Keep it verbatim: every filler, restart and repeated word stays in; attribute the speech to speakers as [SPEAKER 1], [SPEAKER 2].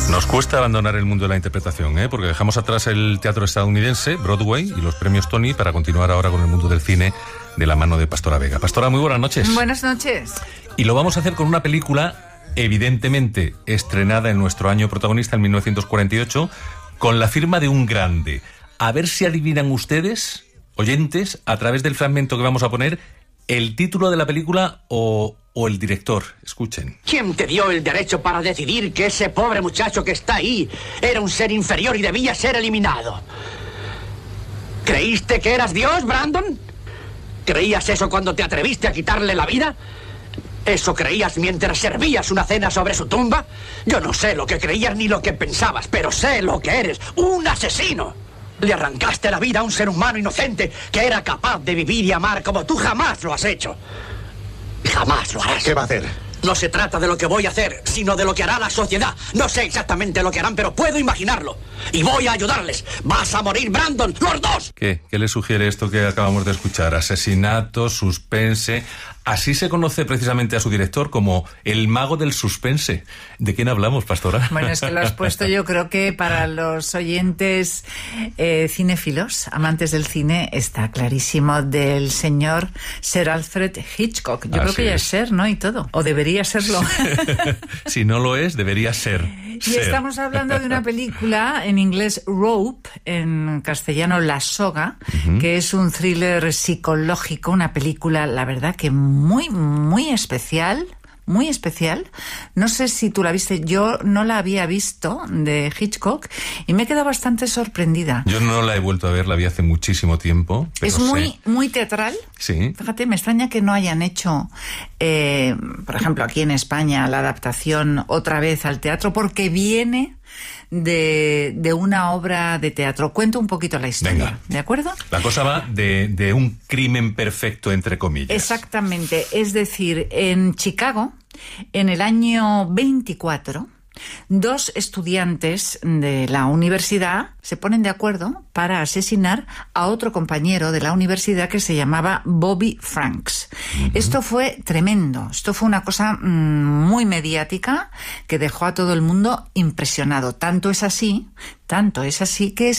[SPEAKER 1] Nos cuesta abandonar el mundo de la interpretación, ¿eh? Porque dejamos atrás el teatro estadounidense, Broadway, y los premios Tony para continuar ahora con el mundo del cine de la mano de Pastora Vega. Pastora, muy buenas noches.
[SPEAKER 2] Buenas noches.
[SPEAKER 1] Y lo vamos a hacer con una película evidentemente estrenada en nuestro año protagonista, en mil novecientos cuarenta y ocho, con la firma de un grande. A ver si adivinan ustedes, oyentes, a través del fragmento que vamos a poner, el título de la película o, o el director. Escuchen.
[SPEAKER 3] ¿Quién te dio el derecho para decidir que ese pobre muchacho que está ahí era un ser inferior y debía ser eliminado? ¿Creíste que eras Dios, Brandon? ¿Creías eso cuando te atreviste a quitarle la vida? ¿Eso creías mientras servías una cena sobre su tumba? Yo no sé lo que creías ni lo que pensabas, pero sé lo que eres, un asesino. Le arrancaste la vida a un ser humano inocente que era capaz de vivir y amar como tú jamás lo has hecho. Jamás lo harás.
[SPEAKER 4] ¿Qué va a hacer?
[SPEAKER 3] No se trata de lo que voy a hacer, sino de lo que hará la sociedad. No sé exactamente lo que harán, pero puedo imaginarlo. Y voy a ayudarles. Vas a morir, Brandon, los dos.
[SPEAKER 1] ¿Qué? ¿Qué le sugiere esto que acabamos de escuchar? Asesinato, suspense. Así se conoce precisamente a su director como el mago del suspense. ¿De quién hablamos, Pastora?
[SPEAKER 2] Bueno, es que lo has puesto, yo creo que para los oyentes eh, cinéfilos, amantes del cine, está clarísimo, del señor Sir Alfred Hitchcock. Yo
[SPEAKER 1] Así
[SPEAKER 2] creo que ya
[SPEAKER 1] es.
[SPEAKER 2] es ser, ¿no? Y todo. O debería serlo.
[SPEAKER 1] Si no lo es, debería ser.
[SPEAKER 2] Y
[SPEAKER 1] ser.
[SPEAKER 2] estamos hablando de una película, en inglés Rope, en castellano La Soga, uh-huh. que es un thriller psicológico, una película, la verdad que muy, muy especial, muy especial. No sé si tú la viste, yo no la había visto, de Hitchcock, y me he quedado bastante sorprendida.
[SPEAKER 1] Yo no la he vuelto a ver, la vi hace muchísimo tiempo. Pero
[SPEAKER 2] es muy,
[SPEAKER 1] sé.
[SPEAKER 2] muy teatral.
[SPEAKER 1] Sí.
[SPEAKER 2] Fíjate, me extraña que no hayan hecho, eh, por ejemplo, aquí en España, la adaptación otra vez al teatro, porque viene de, de una obra de teatro. Cuento un poquito la historia.
[SPEAKER 1] Venga.
[SPEAKER 2] ¿De acuerdo?
[SPEAKER 1] La cosa va de, de un crimen perfecto, entre comillas.
[SPEAKER 2] Exactamente. Es decir, en Chicago, en el año veinticuatro, dos estudiantes de la universidad se ponen de acuerdo para asesinar a otro compañero de la universidad que se llamaba Bobby Franks. Uh-huh. Esto fue tremendo. Esto fue una cosa mmm, muy mediática que dejó a todo el mundo impresionado. Tanto es así, tanto es así que